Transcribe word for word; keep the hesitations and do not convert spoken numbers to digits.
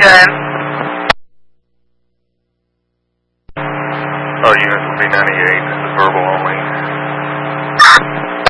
ten. All units will be ninety-eight. This is verbal only.